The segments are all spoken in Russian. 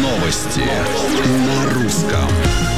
Новости на русском.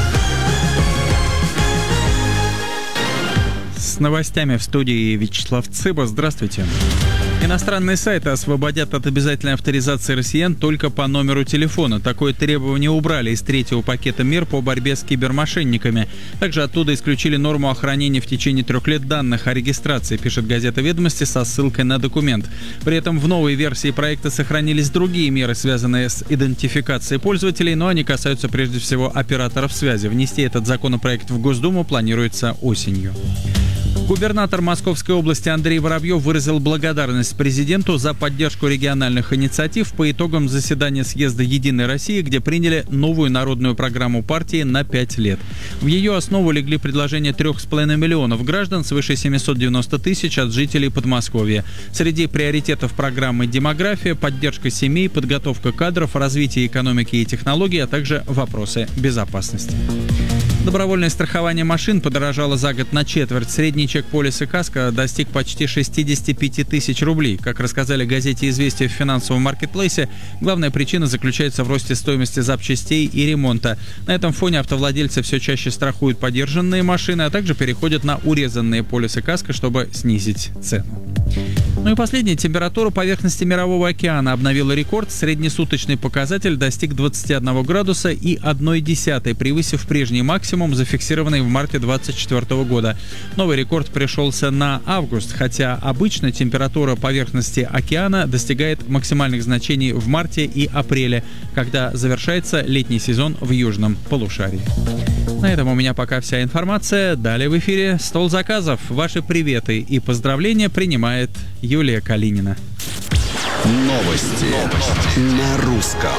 С новостями в студии Вячеслав Цыба. Здравствуйте. Иностранные сайты освободят от обязательной авторизации россиян только по номеру телефона. Такое требование убрали из третьего пакета мер по борьбе с кибермошенниками. Также оттуда исключили норму о хранении в течение 3 лет данных о регистрации, пишет газета «Ведомости» со ссылкой на документ. При этом в новой версии проекта сохранились другие меры, связанные с идентификацией пользователей, но они касаются прежде всего операторов связи. Внести этот законопроект в Госдуму планируется осенью. Губернатор Московской области Андрей Воробьев выразил благодарность президенту за поддержку региональных инициатив по итогам заседания съезда «Единой России», где приняли новую народную программу партии на 5 лет. В ее основу легли предложения 3,5 миллионов граждан, свыше 790 тысяч от жителей Подмосковья. Среди приоритетов программы демография, поддержка семей, подготовка кадров, развитие экономики и технологий, а также вопросы безопасности. Добровольное страхование машин подорожало за год на четверть. Средний чек полиса КАСКО достиг почти 65 тысяч рублей. Как рассказали газете «Известия» в финансовом маркетплейсе, главная причина заключается в росте стоимости запчастей и ремонта. На этом фоне автовладельцы все чаще страхуют подержанные машины, а также переходят на урезанные полисы КАСКО, чтобы снизить цену. Ну и последнее. Температура поверхности Мирового океана обновила рекорд. Среднесуточный показатель достиг 21 градуса и 0,1, превысив прежний максимум, зафиксированный в марте 2024 года. Новый рекорд пришелся на август, хотя обычно температура поверхности океана достигает максимальных значений в марте и апреле, когда завершается летний сезон в южном полушарии. На этом у меня пока вся информация. Далее в эфире «Стол заказов». Ваши приветы и поздравления принимает Юлия Калинина. Новости на русском.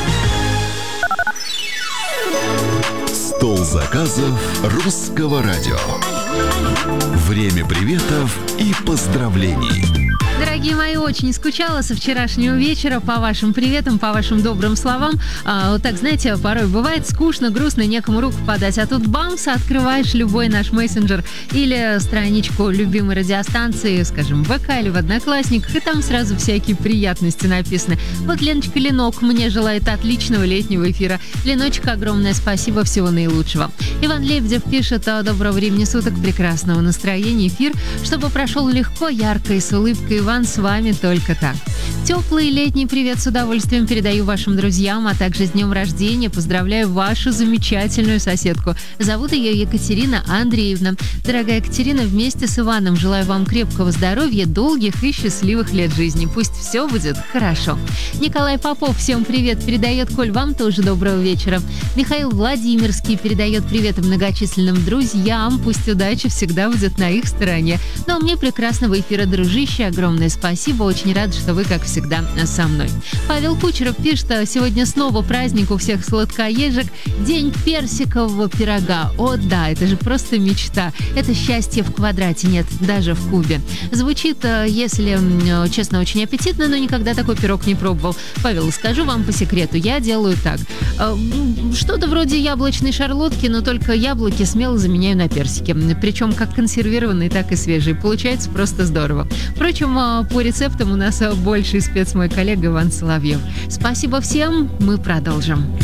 Стол заказов русского радио. Время приветов и поздравлений. Дорогие мои, очень скучала со вчерашнего вечера по вашим приветам, по вашим добрым словам. Вот так, знаете, порой бывает скучно, грустно, некому руку подать. А тут бамс, открываешь любой наш мессенджер или страничку любимой радиостанции, скажем, в ВК или в Одноклассниках, и там сразу всякие приятности написаны. Вот Леночка Ленок мне желает отличного летнего эфира. Леночка, огромное спасибо, всего наилучшего. Иван Лебедев пишет: доброго времени суток, прекрасного настроения, эфир, чтобы прошел легко, ярко и с улыбкой. Иван, с вами только так. Теплый летний привет с удовольствием передаю вашим друзьям, а также с днем рождения. Поздравляю вашу замечательную соседку. Зовут ее Екатерина Андреевна. Дорогая Екатерина, вместе с Иваном желаю вам крепкого здоровья, долгих и счастливых лет жизни. Пусть все будет хорошо. Николай Попов всем привет передает. Коль, вам тоже доброго вечера. Михаил Владимирский передает привет многочисленным друзьям. Пусть удача всегда будет на их стороне. Ну а мне прекрасного эфира, дружище. Огромное спасибо. Очень рад, что вы, как всегда, со мной. Павел Кучеров пишет: сегодня снова праздник у всех сладкоежек. День персикового пирога. О да, это же просто мечта. Это счастье в квадрате, нет, даже в кубе. Звучит, если честно, очень аппетитно, но никогда такой пирог не пробовал. Павел, скажу вам по секрету, я делаю так. Что-то вроде яблочной шарлотки, но только яблоки смело заменяю на персики. Причем как консервированные, так и свежие. Получается просто здорово. Впрочем, по рецептам у нас больше спец мой коллега Иван Соловьев. Спасибо всем, мы продолжим.